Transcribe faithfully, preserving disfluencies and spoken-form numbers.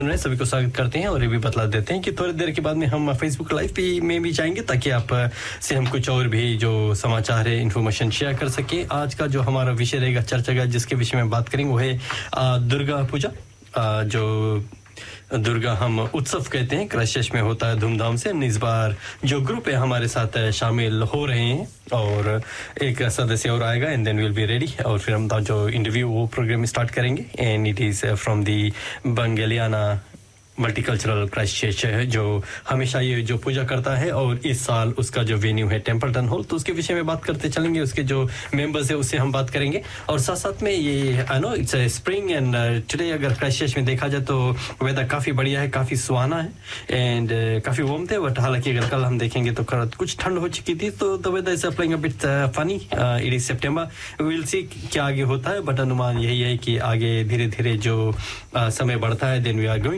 सभी को स्वागत करते हैं और ये भी बतला देते हैं कि थोड़ी देर के बाद में हम फेसबुक लाइव पे में भी जाएंगे ताकि आप से हम कुछ और भी जो समाचार है इन्फॉर्मेशन शेयर कर सके। आज का जो हमारा विषय रहेगा चर्चा का जिसके विषय में बात करेंगे वो है दुर्गा पूजा। जो दुर्गा हम उत्सव कहते हैं क्राइस्टचर्च में होता है धूमधाम से। इस बार जो ग्रुप है हमारे साथ शामिल हो रहे हैं और एक सदस्य और आएगा and then will be ready और फिर हम जो इंटरव्यू वो प्रोग्राम स्टार्ट करेंगे and it is from the बंगेलियाना multicultural Christchurch है जो हमेशा ये जो पूजा करता है और इस साल उसका जो वेन्यू है टेम्पल्टन हॉल। तो उसके विषय में बात करते चलेंगे, उसके जो मेंबर्स है उससे हम बात करेंगे और साथ साथ में ये I know it's spring and today अगर क्राइस्टचर्च में देखा जाए तो वेदर काफ़ी बढ़िया है, काफ़ी सुहाना है एंड uh, काफ़ी वार्म थे। बट हालांकि अगर कल हम देखेंगे तो कुछ ठंड हो चुकी थी तो the weather is playing a bit funny. It is September, will see क्या आगे होता है बट अनुमान यही है कि आगे धीरे धीरे जो uh, समय बढ़ता है देन वी आर गोइंग